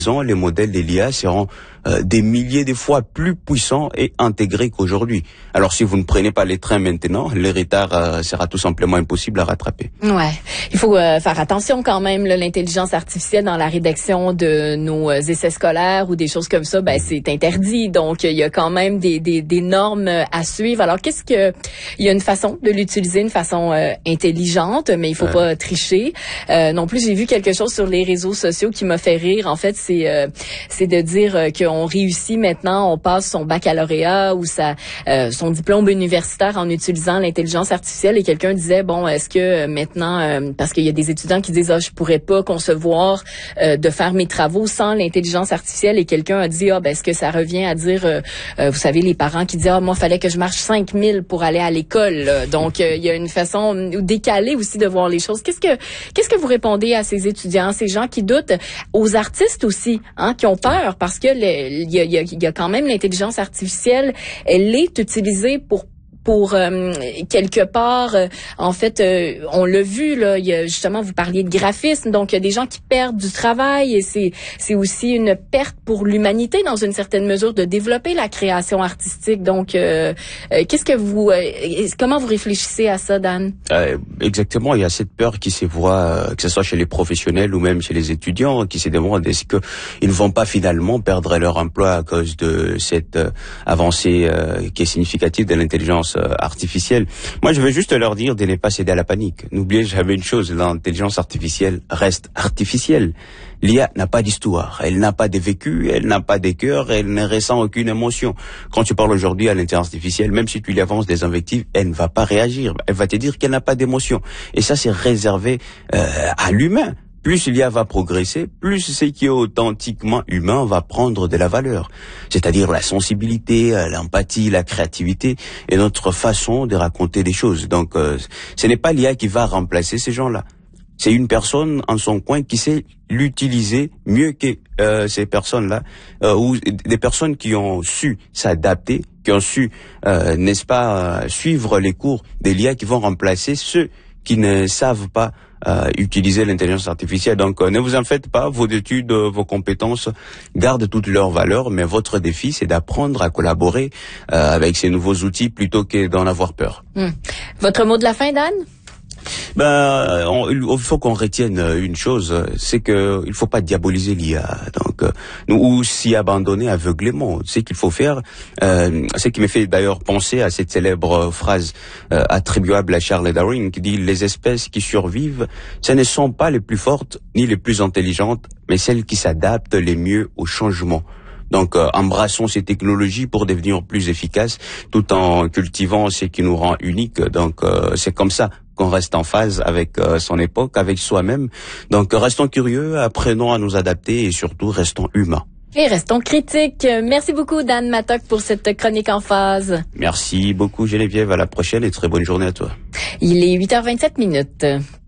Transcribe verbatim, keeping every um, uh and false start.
les modèles d'I A seront euh, des milliers de fois plus puissants et intégrés qu'aujourd'hui. Alors si vous ne prenez pas les trains maintenant, le retard euh, sera tout simplement impossible à rattraper. Ouais, il faut euh, faire attention quand même, là, l'intelligence artificielle dans la rédaction de nos euh, essais scolaires ou des choses comme ça, ben c'est interdit. Donc il y a quand même des, des, des normes à suivre. Alors qu'est-ce que il y a une façon de l'utiliser, une façon euh, intelligente, mais il faut ouais. pas tricher. Euh, non plus, j'ai vu quelque chose sur les réseaux sociaux qui m'a fait rire. En fait, c'est euh, c'est de dire euh, qu'on réussit maintenant, on passe son baccalauréat ou sa euh, son diplôme universitaire en utilisant l'intelligence artificielle. Et quelqu'un disait bon, est-ce que euh, maintenant, euh, parce qu'il y a des étudiants qui disent ah, je pourrais pas concevoir euh, de faire mes travaux sans l'intelligence artificielle. Et quelqu'un a dit ah, ben est-ce que ça revient à dire, euh, euh, vous savez, les parents qui disent ah, moi fallait que je marche cinq mille pour aller à l'école. Là. Donc euh, il y a une façon décalée aussi de voir les choses. Qu'est-ce que qu'est-ce que vous répondez à ces étudiants, ces gens qui doutent, aux artistes aussi, hein, qui ont peur parce que il y a, y, a, y a quand même l'intelligence artificielle, elle est utilisée pour pour euh, quelque part, euh, en fait, euh, on l'a vu là. Il y a justement, vous parliez de graphisme, donc il y a des gens qui perdent du travail et c'est c'est aussi une perte pour l'humanité dans une certaine mesure de développer la création artistique. Donc, euh, euh, qu'est-ce que vous, euh, comment vous réfléchissez à ça, Dan? Euh, exactement, il y a cette peur qui se voit, euh, que ce soit chez les professionnels ou même chez les étudiants, qui se demandent est-ce que ils ne vont pas finalement perdre leur emploi à cause de cette euh, avancée euh, qui est significative de l'intelligence artificielle. Moi, je veux juste leur dire de ne pas céder à la panique. N'oubliez jamais une chose, l'intelligence artificielle reste artificielle. L'I A n'a pas d'histoire, elle n'a pas de vécu, elle n'a pas de cœur, elle ne ressent aucune émotion. Quand tu parles aujourd'hui à l'intelligence artificielle, même si tu lui avances des invectives, elle ne va pas réagir. Elle va te dire qu'elle n'a pas d'émotion. Et ça, c'est réservé euh, à l'humain. Plus l'I A va progresser, plus ce qui est authentiquement humain va prendre de la valeur. C'est-à-dire la sensibilité, l'empathie, la créativité et notre façon de raconter des choses. Donc, euh, ce n'est pas l'I A qui va remplacer ces gens-là. C'est une personne en son coin qui sait l'utiliser mieux que euh, ces personnes-là, euh, ou des personnes qui ont su s'adapter, qui ont su, euh, n'est-ce pas, euh, suivre les cours de l'I A qui vont remplacer ceux qui ne savent pas euh, utiliser l'intelligence artificielle. Donc, euh, ne vous en faites pas, vos études, euh, vos compétences gardent toutes leurs valeurs, mais votre défi, c'est d'apprendre à collaborer euh, avec ces nouveaux outils plutôt que d'en avoir peur. Mmh. Votre mot de la fin, Dan? Ben, on, il faut qu'on retienne une chose, c'est que il faut pas diaboliser l'I A, donc nous ou s'y abandonner aveuglément. Ce qu'il faut faire, euh, ce qui me fait d'ailleurs penser à cette célèbre phrase euh, attribuable à Charles Darwin qui dit les espèces qui survivent, ce ne sont pas les plus fortes ni les plus intelligentes, mais celles qui s'adaptent les mieux au changement. Donc, euh, embrassons ces technologies pour devenir plus efficaces, tout en cultivant ce qui nous rend uniques. Donc, euh, c'est comme ça qu'on reste en phase avec euh, son époque, avec soi-même. Donc, restons curieux, apprenons à nous adapter et surtout, restons humains. Et restons critiques. Merci beaucoup, Dan Mattock, pour cette chronique en phase. Merci beaucoup, Geneviève. À la prochaine et très bonne journée à toi. Il est huit heures vingt-sept minutes.